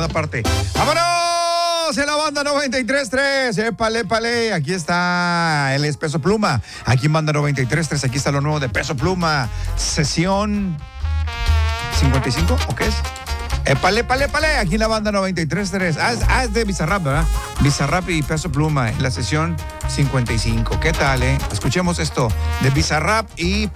segunda parte. ¡Vámonos! En la banda 93.3. Épale, épale. Aquí está el Peso Pluma. Aquí en banda 93.3. Aquí está lo nuevo de Peso Pluma. Sesión 55, ¿o qué es? Épale, épale, épale. Aquí en la banda 93.3. Es de Bizarrap, ¿verdad? Bizarrap y Peso Pluma en la sesión 55. ¿Qué tal, Escuchemos esto de Bizarrap y